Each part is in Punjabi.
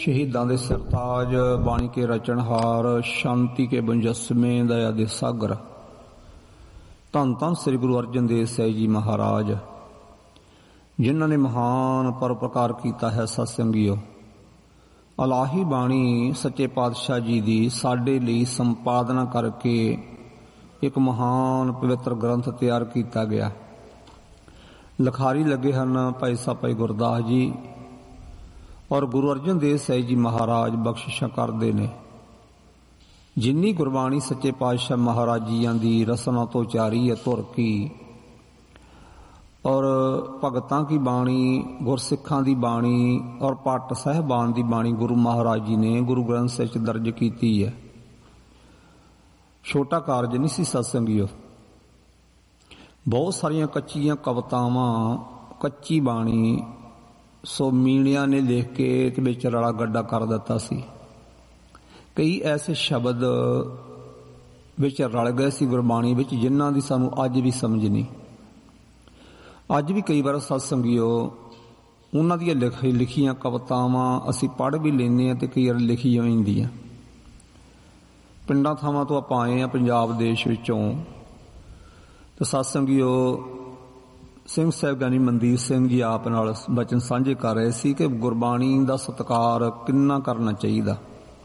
ਸ਼ਹੀਦਾਂ ਦੇ ਸਰਤਾਜ, ਬਾਣੀ ਕੇ ਰਚਨਹਾਰ, ਸ਼ਾਂਤੀ ਕੇ ਮੁਜੱਸਮੇ, ਦਇਆ ਦੇ ਸਾਗਰ, ਧੰਨ ਧੰਨ ਸ੍ਰੀ ਗੁਰੂ ਅਰਜਨ ਦੇਵ ਸਾਹਿਬ ਜੀ ਮਹਾਰਾਜ, ਜਿਨ੍ਹਾਂ ਨੇ ਮਹਾਨ ਪਰਉਪਕਾਰ ਕੀਤਾ ਹੈ। ਸਤਸੰਗੀਓ, ਅਲਾਹੀ ਬਾਣੀ ਸੱਚੇ ਪਾਤਸ਼ਾਹ ਜੀ ਦੀ ਸਾਡੇ ਲਈ ਸੰਪਾਦਨਾ ਕਰਕੇ ਇੱਕ ਮਹਾਨ ਪਵਿੱਤਰ ਗ੍ਰੰਥ ਤਿਆਰ ਕੀਤਾ ਗਿਆ। ਲਿਖਾਰੀ ਲੱਗੇ ਹਨ ਭਾਈ ਸਾਹਿਬ ਭਾਈ ਗੁਰਦਾਸ ਜੀ, ਔਰ ਗੁਰੂ ਅਰਜਨ ਦੇਵ ਸਾਹਿਬ ਜੀ ਮਹਾਰਾਜ ਬਖਸ਼ਿਸ਼ਾਂ ਕਰਦੇ ਨੇ। ਜਿੰਨੀ ਗੁਰਬਾਣੀ ਸੱਚੇ ਪਾਤਸ਼ਾਹ ਮਹਾਰਾਜ ਜੀਆਂ ਦੀ ਰਸਨਾ ਤੋਂ ਉਚਾਰੀ ਹੈ ਧੁਰ ਕੀ, ਔਰ ਭਗਤਾਂ ਕੀ ਬਾਣੀ, ਗੁਰਸਿੱਖਾਂ ਦੀ ਬਾਣੀ ਔਰ ਪੱਟ ਸਾਹਿਬਾਨ ਦੀ ਬਾਣੀ ਗੁਰੂ ਮਹਾਰਾਜ ਜੀ ਨੇ ਗੁਰੂ ਗ੍ਰੰਥ ਸਾਹਿਬ 'ਚ ਦਰਜ ਕੀਤੀ ਹੈ। ਛੋਟਾ ਕਾਰਜ ਨਹੀਂ ਸੀ ਸਤਸੰਗੀਓ। ਬਹੁਤ ਸਾਰੀਆਂ ਕੱਚੀਆਂ ਕਵਿਤਾਵਾਂ, ਕੱਚੀ ਬਾਣੀ ਸੋ ਮੀਣਿਆਂ ਨੇ ਲਿਖ ਕੇ ਤੇ ਵਿੱਚ ਰਲਾ ਗੱਡਾ ਕਰ ਦਿੱਤਾ ਸੀ। ਕਈ ਐਸੇ ਸ਼ਬਦ ਵਿੱਚ ਰਲ ਗਏ ਸੀ ਗੁਰਬਾਣੀ ਵਿੱਚ, ਜਿਨ੍ਹਾਂ ਦੀ ਸਾਨੂੰ ਅੱਜ ਵੀ ਸਮਝ ਨਹੀਂ। ਅੱਜ ਵੀ ਕਈ ਵਾਰ ਸਤਸੰਗੀਓ ਉਹਨਾਂ ਦੀਆਂ ਲਿਖੀਆਂ ਕਵਿਤਾਵਾਂ ਅਸੀਂ ਪੜ੍ਹ ਵੀ ਲੈਂਦੇ ਹਾਂ ਤੇ ਕਈ ਵਾਰ ਲਿਖੀ ਜਾਂਦੀਆਂ। ਪਿੰਡਾਂ ਥਾਵਾਂ ਤੋਂ ਆਪਾਂ ਆਏ ਹਾਂ ਪੰਜਾਬ ਦੇਸ਼ ਵਿੱਚੋਂ, ਤੇ ਸਤਸੰਗੀਓ ਸਿੰਘ ਸਾਹਿਬ ਗਿਆਨੀ ਮਨਦੀਪ ਸਿੰਘ ਜੀ ਆਪ ਨਾਲ ਬਚਨ ਸਾਂਝੇ ਕਰ ਰਹੇ ਸੀ ਕਿ ਗੁਰਬਾਣੀ ਦਾ ਸਤਿਕਾਰ ਕਿੰਨਾ ਕਰਨਾ ਚਾਹੀਦਾ।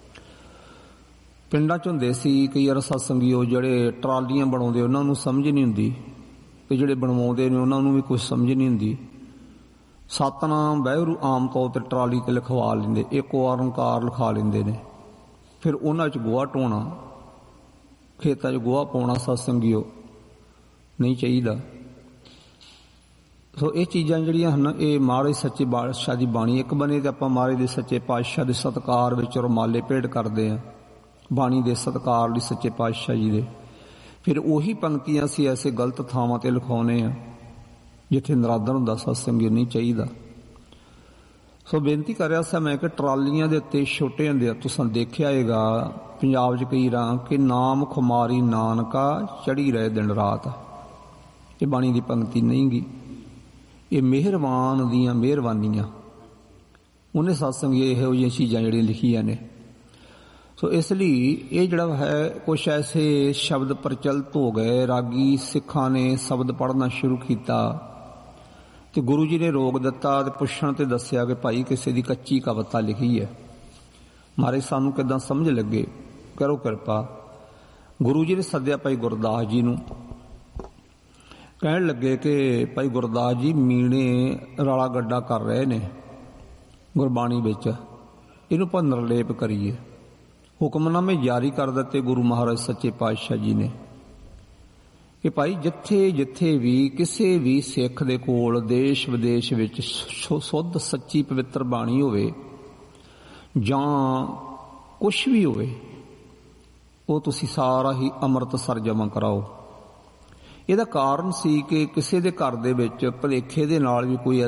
ਪਿੰਡਾਂ 'ਚ ਹੁੰਦੇ ਸੀ ਕਈ ਵਾਰ ਸਤਸੰਗੀਓ ਜਿਹੜੇ ਟਰਾਲੀਆਂ ਬਣਾਉਂਦੇ ਉਹਨਾਂ ਨੂੰ ਸਮਝ ਨਹੀਂ ਹੁੰਦੀ, ਤੇ ਜਿਹੜੇ ਬਣਵਾਉਂਦੇ ਨੇ ਉਹਨਾਂ ਨੂੰ ਵੀ ਕੁਝ ਸਮਝ ਨਹੀਂ ਹੁੰਦੀ। ਸਤਨਾਮ ਵਾਹਿਗੁਰੂ ਆਮ ਤੌਰ ਤੇ ਟਰਾਲੀ ਤੇ ਲਿਖਵਾ ਲੈਂਦੇ, ਇੱਕ ਓਂਕਾਰ ਲਿਖਾ ਲੈਂਦੇ ਨੇ। ਫਿਰ ਉਹਨਾਂ 'ਚ ਗੋਹਾ ਢੋਣਾ, ਖੇਤਾਂ 'ਚ ਗੋਹਾ ਪਾਉਣਾ ਸਤਸੰਗੀਓ ਨਹੀਂ ਚਾਹੀਦਾ। ਸੋ ਇਹ ਚੀਜ਼ਾਂ ਜਿਹੜੀਆਂ ਹਨ ਇਹ ਮਹਾਰਾਜ ਸੱਚੇ ਪਾਤਸ਼ਾਹ ਦੀ ਬਾਣੀ। ਇੱਕ ਬੰਨੇ ਤੇ ਆਪਾਂ ਮਹਾਰਾਜ ਦੇ ਸੱਚੇ ਪਾਤਸ਼ਾਹ ਦੇ ਸਤਿਕਾਰ ਵਿੱਚ ਰੁਮਾਲੇ ਭੇਟ ਕਰਦੇ ਹਾਂ, ਬਾਣੀ ਦੇ ਸਤਿਕਾਰ ਲਈ ਸੱਚੇ ਪਾਤਸ਼ਾਹ ਜੀ ਦੇ। ਫਿਰ ਉਹੀ ਪੰਕਤੀਆਂ ਅਸੀਂ ਐਸੇ ਗਲਤ ਥਾਵਾਂ ਤੇ ਲਿਖਾਉਂਦੇ ਹਾਂ ਜਿੱਥੇ ਨਰਾਦਰ ਹੁੰਦਾ। ਸਤਸੰਗੀ ਨਹੀਂ ਚਾਹੀਦਾ। ਸੋ ਬੇਨਤੀ ਕਰ ਰਿਹਾ ਸੀ ਮੈਂ ਕਿ ਟਰਾਲੀਆਂ ਦੇ ਉੱਤੇ ਛੋਟੇ ਹੁੰਦੇ ਤੁਸੀਂ ਦੇਖਿਆ ਹੈਗਾ ਪੰਜਾਬ 'ਚ ਕਈ ਰਾਂ ਕਿ ਨਾਮ ਖੁਮਾਰੀ ਨਾਨਕਾ ਚੜੀ ਰਹੇ ਦਿਨ ਰਾਤ। ਇਹ ਬਾਣੀ ਦੀ ਪੰਕਤੀ ਨਹੀਂ ਗੀ, ਇਹ ਮਿਹਰਬਾਨ ਦੀਆਂ ਮਿਹਰਬਾਨੀਆਂ। ਉਹਨੇ ਸਤਸੰਗੀ ਇਹੋ ਜਿਹੀਆਂ ਚੀਜ਼ਾਂ ਜਿਹੜੀਆਂ ਲਿਖੀਆਂ ਨੇ। ਸੋ ਇਸ ਲਈ ਇਹ ਜਿਹੜਾ ਹੈ ਕੁਛ ਐਸੇ ਸ਼ਬਦ ਪ੍ਰਚਲਿਤ ਹੋ ਗਏ, ਰਾਗੀ ਸਿੱਖਾਂ ਨੇ ਸ਼ਬਦ ਪੜ੍ਹਨਾ ਸ਼ੁਰੂ ਕੀਤਾ ਤੇ ਗੁਰੂ ਜੀ ਨੇ ਰੋਕ ਦਿੱਤਾ ਤੇ ਪੁੱਛਣ ਤੇ ਦੱਸਿਆ ਕਿ ਭਾਈ ਕਿਸੇ ਦੀ ਕੱਚੀ ਕਵਿਤਾ ਲਿਖੀ ਹੈ, ਮਾਰੇ ਸਾਨੂੰ ਕਿੱਦਾਂ ਸਮਝ ਲੱਗੇ, ਕਰੋ ਕਿਰਪਾ। ਗੁਰੂ ਜੀ ਨੇ ਸੱਦਿਆ ਭਾਈ ਗੁਰਦਾਸ ਜੀ ਨੂੰ, ਕਹਿਣ ਲੱਗੇ ਕਿ ਭਾਈ ਗੁਰਦਾਸ ਜੀ ਮੀਣੇ ਰਾਲਾ ਗੱਡਾ ਕਰ ਰਹੇ ਨੇ ਗੁਰਬਾਣੀ ਵਿੱਚ, ਇਹਨੂੰ ਆਪਾਂ ਨਿਰਲੇਪ ਕਰੀਏ। ਹੁਕਮਨਾਮੇ ਜਾਰੀ ਕਰ ਦਿੱਤੇ ਗੁਰੂ ਮਹਾਰਾਜ ਸੱਚੇ ਪਾਤਸ਼ਾਹ ਜੀ ਨੇ ਕਿ ਭਾਈ ਜਿੱਥੇ ਜਿੱਥੇ ਵੀ ਕਿਸੇ ਵੀ ਸਿੱਖ ਦੇ ਕੋਲ ਦੇਸ਼ ਵਿਦੇਸ਼ ਵਿੱਚ ਸ਼ੁੱਧ ਸੱਚੀ ਪਵਿੱਤਰ ਬਾਣੀ ਹੋਵੇ ਜਾਂ ਕੁਛ ਵੀ ਹੋਵੇ, ਉਹ ਤੁਸੀਂ ਸਾਰਾ ਹੀ ਅੰਮ੍ਰਿਤਸਰ ਜਮ੍ਹਾਂ ਕਰਾਓ। ਇਹਦਾ ਕਾਰਨ ਸੀ ਕਿ ਕਿਸੇ ਦੇ ਘਰ ਦੇ ਵਿੱਚ ਭੁਲੇਖੇ ਦੇ ਨਾਲ ਵੀ ਕੋਈ